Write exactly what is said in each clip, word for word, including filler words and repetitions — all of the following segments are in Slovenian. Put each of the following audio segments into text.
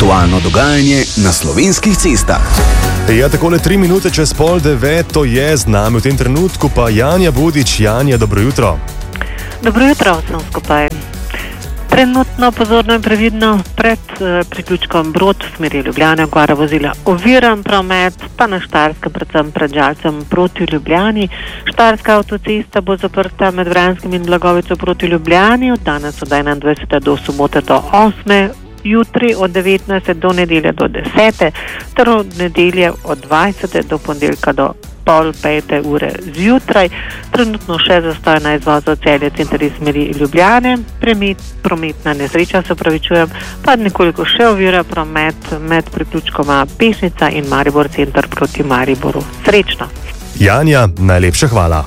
Aktualno dogajanje na slovenskih cestah. Ja, takole tri minute čez pol deveto je z nami v tem trenutku pa Janja Budič. Janja, dobro jutro. Dobro jutro vsem skupaj. Trenutno pozorno in previdno pred uh, priključkom Brod v smeri Ljubljane okvara vozila oviran promet, pa na Štajerskem predvsem pred Žalcem proti Ljubljani. Štajerska avtocesta bo zaprta med Vranskim in Blagovico proti Ljubljani od danes od enaindvajsete do sobote do osme, jutri od devetnajste do nedelje do desete, ter od nedelje od dvajsete do ponedeljka do pol pete ure zjutraj. Trenutno še zastoj na izvozu Celje center iz smeri Ljubljane. Premit, prometna nesreča, se opravičujem, pa nekoliko še ovira promet med priključkoma Pesnica in Maribor center proti Mariboru. Srečno! Janja, najlepša hvala.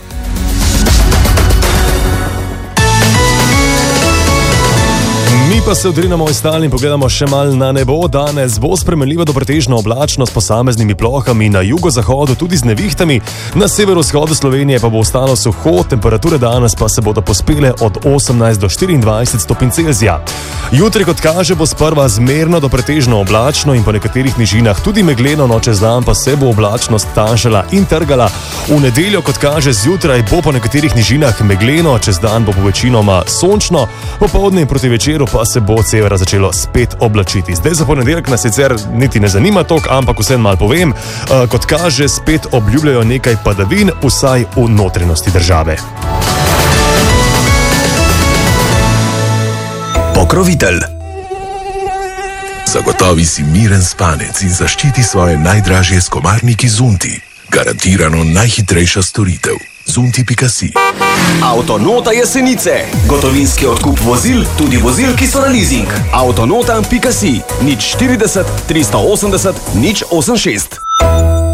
Mi pa se odrinamo ostali in pogledamo še mal na nebo. Danes bo spremenljiva do pretežno oblačno s posameznimi plohami, na jugozahodu tudi z nevihtami, na severovzhodu Slovenije pa bo ostalo suho, temperature danes pa se bodo pospele od osemnajst do štiriindvajset stopinj Celzija. Jutri, kot kaže, bo sprva zmerno do pretežno oblačno in po nekaterih nižinah tudi megleno, no čez dan pa se bo oblačnost tanjšala in trgala. V nedeljo, kot kaže, zjutraj bo po nekaterih nižinah megleno, čez dan bo povečinoma sončno, popoldne in proti večeru pa se bo od severa začelo spet oblačiti. Zdaj za ponedeljek nas sicer niti ne zanima tok, ampak vsem mal povem, uh, kot kaže, spet obljubljajo nekaj padavin, vsaj v notranjosti države. Pokrovitelj. Zagotovi si miren spanec in zaščiti svoje najdražje s komarniki Zunti. Garantirano najhitrejša storitev. zunti pika si. Avtonota Jesenice. Gotovinski odkup vozil, tudi vozil, ki so na leasing. Avtonota pika si. nič štirideset, tristo osemdeset, nič osemdesiat šest.